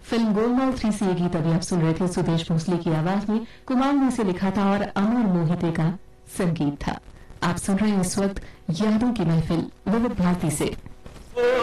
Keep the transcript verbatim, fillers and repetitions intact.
Film Golmaal three से ये गीत अभी आप सुन रहे थे सुदेश भोसले की आवाज में। कुमार ने इसे लिखा था और अमर मोहिते का संगीत था। आप सुन रहे हैं इस वक्त यादों की महफिल विविध भारती से।